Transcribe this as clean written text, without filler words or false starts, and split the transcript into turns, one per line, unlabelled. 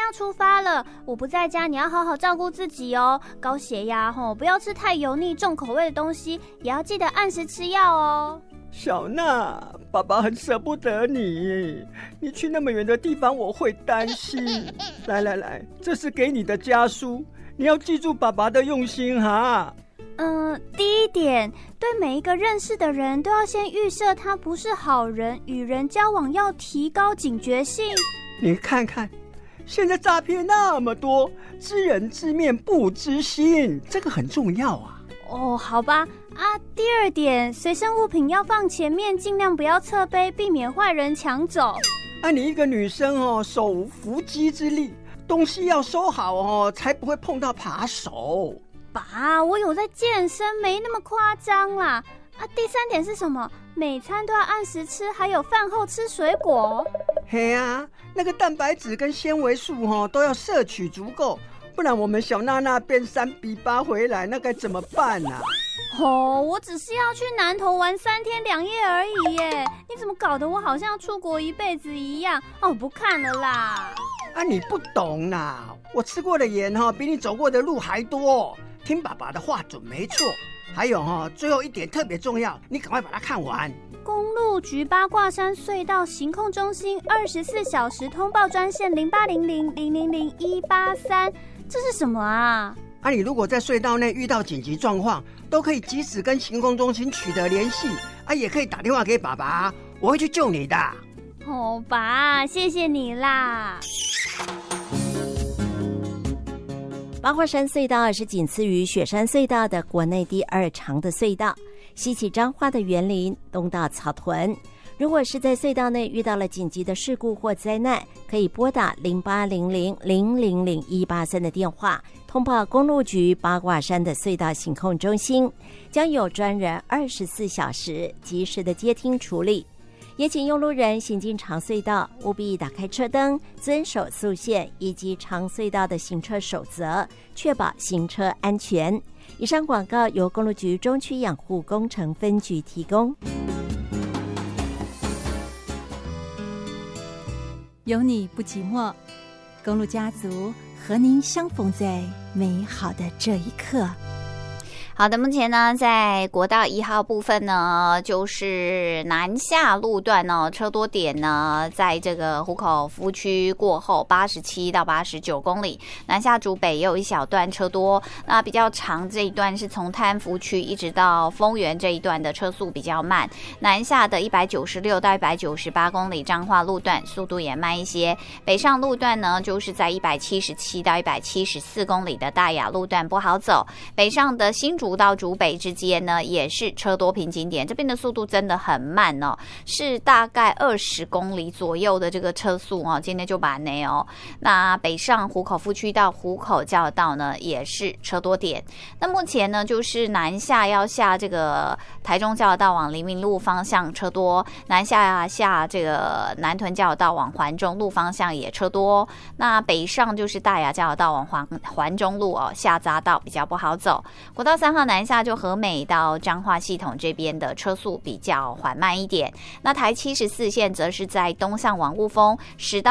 要出发了，我不在家，你要好好照顾自己哦。高血压不要吃太油腻重口味的东西，也要记得按时吃药哦。
小娜，爸爸很舍不得你，你去那么远的地方我会担心。来，这是给你的家书，你要记住爸爸的用心哈。
第一点，对每一个认识的人都要先预设他不是好人，与人交往要提高警觉性。
你看看，现在诈骗那么多，知人知面不知心，这个很重要啊。
好吧第二点，随身物品要放前面，尽量不要侧背，避免坏人抢走。
你一个女生手无缚鸡之力，东西要收好才不会碰到扒手。
爸，我有在健身，没那么夸张啦。第三点是什么？每餐都要按时吃，还有饭后吃水果。
嘿啊，那个蛋白质跟纤维素都要摄取足够，不然我们小娜娜变3比8回来，那该怎么办啊？
我只是要去南投玩3天2夜而已耶，你怎么搞得我好像要出国一辈子一样？不看了啦。
你不懂啦，我吃过的盐比你走过的路还多，听爸爸的话准没错。还有最后一点特别重要，你赶快把它看完。
公路局八卦山隧道行控中心24小时通报专线0800000183，这是什么啊？
你如果在隧道内遇到紧急状况，都可以及时跟行控中心取得联系也可以打电话给爸爸，我会去救你的。
爸，谢谢你啦。
八卦山隧道是仅次于雪山隧道的国内第2长的隧道，西起彰化的园林，东到草屯。如果是在隧道内遇到了紧急的事故或灾难，可以拨打0800000183的电话，通报公路局八卦山的隧道行控中心，将有专人24小时及时的接听处理。也请用路人行进长隧道务必打开车灯，遵守速限以及长隧道的行车守则，确保行车安全。以上广告由公路局中区养护工程分局提供。
有你不寂寞，公路家族和您相逢在美好的这一刻。
好的，目前呢，在国道1号部分呢，就是南下路段呢，车多点呢，在这个湖口夫区过后87到89公里，南下竹北也有一小段车多。那比较长这一段是从贪福区一直到丰原这一段的车速比较慢，南下的196到198公里彰化路段速度也慢一些。北上路段呢，就是在177到174公里的大雅路段不好走，北上的新竹到竹北之间呢，也是车多瓶颈点，这边的速度真的很慢哦，是大概20公里左右的这个车速哦，今天就把内哦。那北上湖口夫区到湖口交道呢，也是车多点。那目前呢，就是南下要下这个台中交流道往黎明路方向车多，南下这个南屯交流道往环中路方向也车多。那北上就是大雅交流道往环中路哦，下匝道比较不好走。国道3号南下就和美到彰化系统这边的车速比较缓慢一点。那台74线则是在东向往雾峰10到